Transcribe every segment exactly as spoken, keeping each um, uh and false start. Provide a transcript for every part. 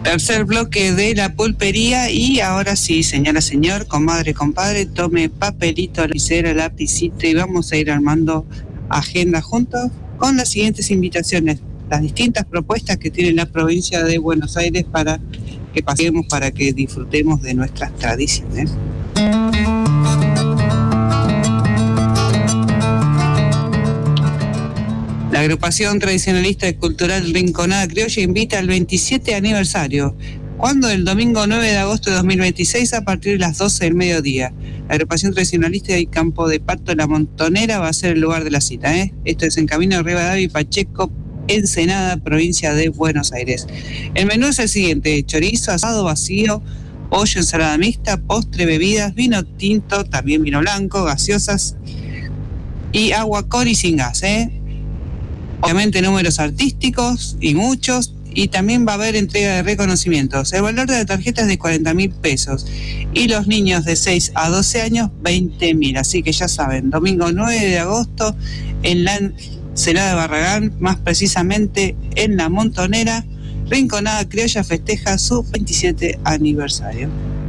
Tercer bloque de la pulpería y ahora sí, señora, señor, comadre, compadre, tome papelito, lapicera, lapicito y vamos a ir armando agenda juntos con las siguientes invitaciones, las distintas propuestas que tiene la provincia de Buenos Aires para que pasemos, para que disfrutemos de nuestras tradiciones. La agrupación tradicionalista y cultural Rinconada Criolla invita al veintisiete aniversario, cuando el domingo nueve de agosto de dos mil veintiséis a partir de las doce del mediodía. La agrupación tradicionalista y Campo de Pato La Montonera va a ser el lugar de la cita, ¿eh? Esto es en Camino de Rivadavia y Pacheco, Ensenada, provincia de Buenos Aires. El menú es el siguiente: chorizo, asado vacío, pollo, ensalada mixta, postre, bebidas, vino tinto, también vino blanco, gaseosas y agua con y sin gas, ¿eh? Obviamente números artísticos y muchos, y también va a haber entrega de reconocimientos. El valor de la tarjeta es de cuarenta mil pesos y los niños de seis a doce años veinte mil. Así que ya saben, domingo nueve de agosto en la Ensenada de Barragán, más precisamente en La Montonera, Rinconada Criolla festeja su veintisiete aniversario.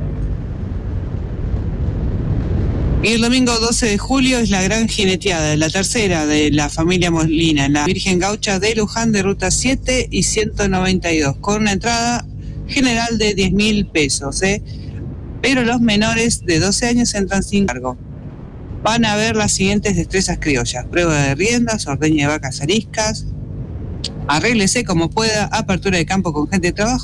Y el domingo doce de julio es la gran jineteada, la tercera de la familia Molina, la Virgen Gaucha de Luján de Ruta siete y ciento noventa y dos, con una entrada general de diez mil pesos, ¿eh? Pero los menores de doce años entran sin cargo. Van a ver las siguientes destrezas criollas: prueba de riendas, ordeña de vacas ariscas, arréglese como pueda, apertura de campo con gente de trabajo,